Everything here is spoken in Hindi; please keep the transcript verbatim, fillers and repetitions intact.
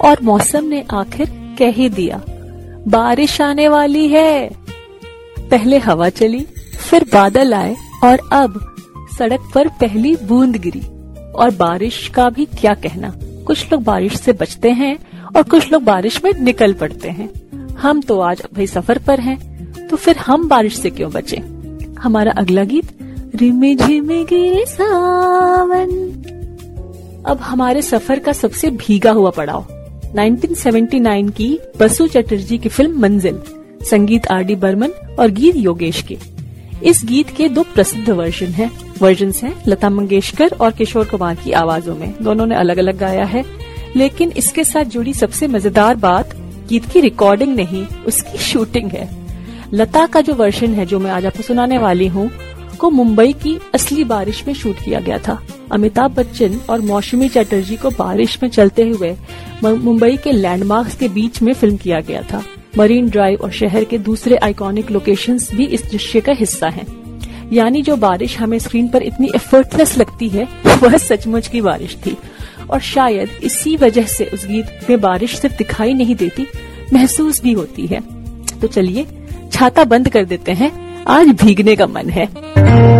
और मौसम ने आखिर कह ही दिया, बारिश आने वाली है। पहले हवा चली, फिर बादल आए और अब सड़क पर पहली बूंद गिरी। और बारिश का भी क्या कहना, कुछ लोग बारिश से बचते हैं और कुछ लोग बारिश में निकल पड़ते हैं। हम तो आज भाई सफर पर हैं, तो फिर हम बारिश से क्यों बचें? हमारा अगला गीत, रिमे झिमे गिरे सावन। अब हमारे सफर का सबसे भीगा हुआ पड़ाव, उन्नीस सौ उन्यासी की बसु चटर्जी की फिल्म मंजिल, संगीत आर डी बर्मन और गीत योगेश के। इस गीत के दो प्रसिद्ध वर्जन हैं वर्जन्स हैं लता मंगेशकर और किशोर कुमार की आवाजों में। दोनों ने अलग अलग गाया है, लेकिन इसके साथ जुड़ी सबसे मजेदार बात गीत की रिकॉर्डिंग नहीं, उसकी शूटिंग है। लता का जो वर्जन है, जो मैं आज आपको सुनाने वाली हूँ, को मुंबई की असली बारिश में शूट किया गया था। अमिताभ बच्चन और मौसमी चटर्जी को बारिश में चलते हुए मुंबई के लैंडमार्क्स के बीच में फिल्म किया गया था। मरीन ड्राइव और शहर के दूसरे आइकॉनिक लोकेशंस भी इस दृश्य का हिस्सा हैं। यानी जो बारिश हमें स्क्रीन पर इतनी एफर्टलेस लगती है, वह सचमुच की बारिश थी। और शायद इसी वजह से उस गीत में बारिश सिर्फ दिखाई नहीं देती, महसूस भी होती है। तो चलिए छाता बंद कर देते हैं, आज भीगने का मन है।